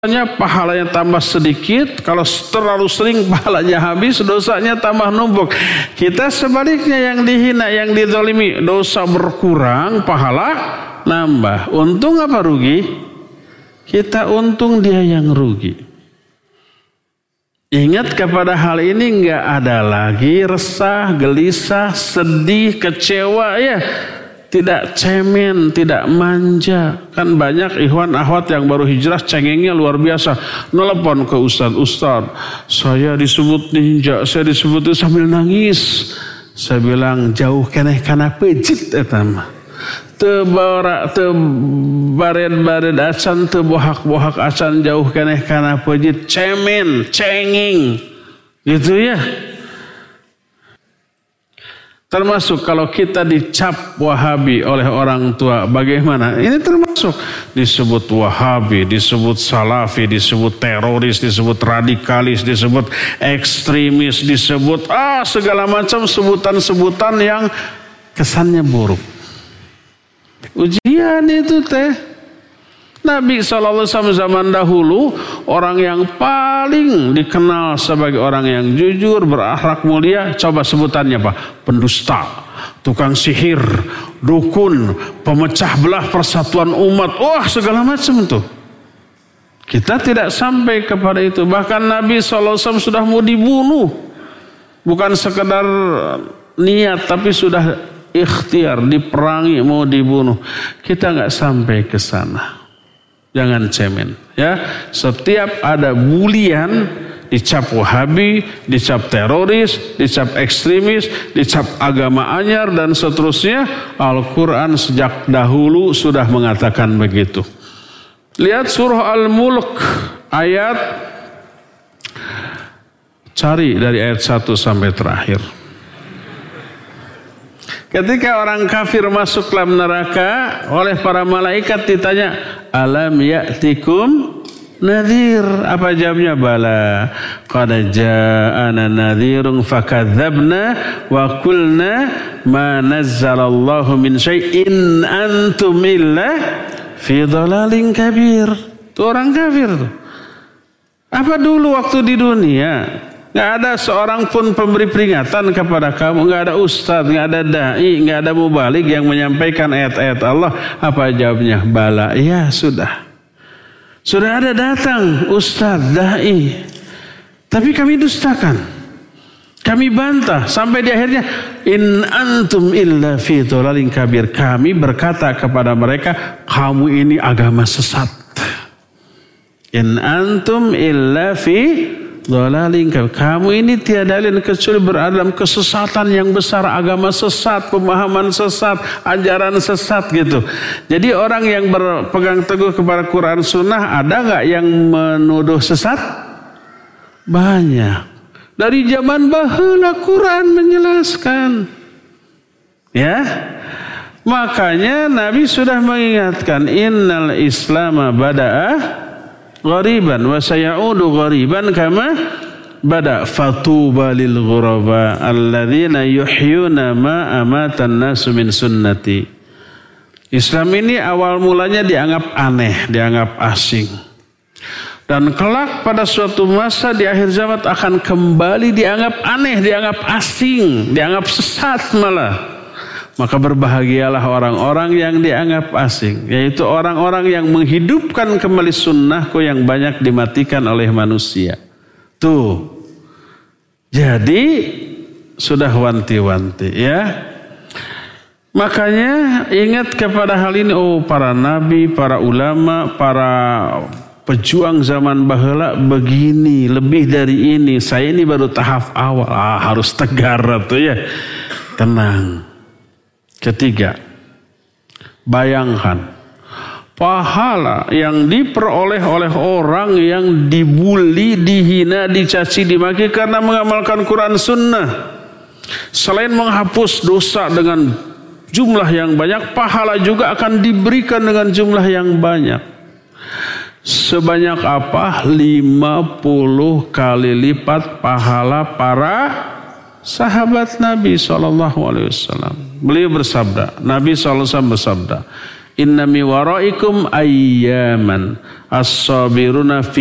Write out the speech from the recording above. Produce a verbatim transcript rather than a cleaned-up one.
pahalanya tambah sedikit, kalau terlalu sering pahalanya habis, dosanya tambah numpuk. Kita sebaliknya, yang dihina, yang dizalimi, dosa berkurang, pahala nambah. Untung apa rugi? Kita untung, dia yang rugi. Ingat kepada hal ini, nggak ada lagi resah, gelisah, sedih, kecewa ya. Tidak cemen, tidak manja. Kan banyak ikhwan akhwat yang baru hijrah cengengnya luar biasa. Nelpon ke ustaz, ustaz saya disebut ninja, saya disebut itu sambil nangis. Saya bilang jauh keneh kana pejit etam. Teu bara teu bared-bared acan, teu bohak-bohak acan, jauh keneh kana pejit, cemen, cengeng. Gitu ya. Termasuk kalau kita dicap Wahabi oleh orang tua, bagaimana? Ini termasuk disebut Wahabi, disebut Salafi, disebut teroris, disebut radikalis, disebut ekstremis, disebut ah segala macam sebutan-sebutan yang kesannya buruk. Ujian itu teh. Nabi shallallahu alaihi wasallam zaman dahulu orang yang paling dikenal sebagai orang yang jujur, berakhlak mulia. Coba sebutannya apa? Pendusta, tukang sihir, dukun, pemecah belah persatuan umat. Wah segala macam tuh. Kita tidak sampai kepada itu. Bahkan Nabi shallallahu alaihi wasallam sudah mau dibunuh. Bukan sekedar niat, tapi sudah ikhtiar, diperangi, mau dibunuh. Kita nggak sampai ke sana. Jangan cemen ya. Setiap ada bulian, dicap Wahabi, dicap teroris, dicap ekstremis, dicap agama anyar dan seterusnya. Al-Quran sejak dahulu sudah mengatakan begitu. Lihat surah Al-Mulk ayat, cari dari ayat satu sampai terakhir. Ketika orang kafir masuk dalam neraka, oleh para malaikat ditanya, alam ya'tikum nadhir? Apa jawabnya? Bala qad ja'ana nadhirun fakadzabna wa qulna ma nazzalallahu min syai'in antum illa fi dhalalin kabir. Itu orang kafir tuh. Apa dulu waktu di dunia nggak ada seorang pun pemberi peringatan kepada kamu, nggak ada ustadz, nggak ada dai, nggak ada mubalik yang menyampaikan ayat-ayat Allah. Apa jawabnya? Bala, ya sudah, sudah ada datang ustadz, dai, tapi kami dustakan, kami bantah sampai di akhirnya in antum illa fi dhalalin kabir. Kami berkata kepada mereka, kamu ini agama sesat. In antum illa fi dhalalin, kamu ini tiada lain kecuali berada dalam kesesatan yang besar, agama sesat, pemahaman sesat, ajaran sesat gitu. Jadi orang yang berpegang teguh kepada Quran Sunnah, ada nggak yang menuduh sesat? Banyak. Dari zaman baheula Quran menjelaskan. Ya. Makanya Nabi sudah mengingatkan, innal islama bada'ah ghariban wa sayaudu ghariban kama bada fatuba lil ghuraba alladzina yuhyuna ma amatan nasu min sunnati. Islam ini awal mulanya dianggap aneh, dianggap asing. Dan kelak pada suatu masa di akhir zaman akan kembali dianggap aneh, dianggap asing, dianggap sesat malah. Maka berbahagialah orang-orang yang dianggap asing, yaitu orang-orang yang menghidupkan kembali sunnahku yang banyak dimatikan oleh manusia. Tuh. Jadi sudah wanti-wanti ya. Makanya ingat kepada hal ini, oh para nabi, para ulama, para pejuang zaman baheula begini, lebih dari ini. Saya ini baru tahap awal. Ah, harus tegar tuh ya. Tenang. Ketiga, bayangkan pahala yang diperoleh oleh orang yang dibuli, dihina, dicaci, dimaki karena mengamalkan Quran Sunnah. Selain menghapus dosa dengan jumlah yang banyak, pahala juga akan diberikan dengan jumlah yang banyak. Sebanyak apa? lima puluh kali lipat pahala para sahabat Nabi shallallahu alaihi wasallam. Beliau bersabda, Nabi shallallahu alaihi wasallam bersabda, Inna mi waraikum ayyaman as-sabiruna